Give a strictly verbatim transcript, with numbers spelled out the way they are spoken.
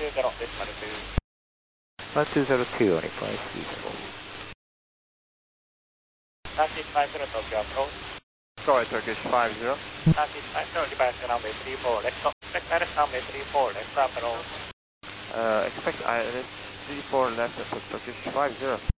zero, decimal two. one two zero two, request feasible. Taxi five zero, Tokyo approach. Sorry, Turkish five zero. Taxi five zero, departure runway three four, left, expect I R S runway three four, left approach. Uh, expect I R S three four left, Turkish five zero.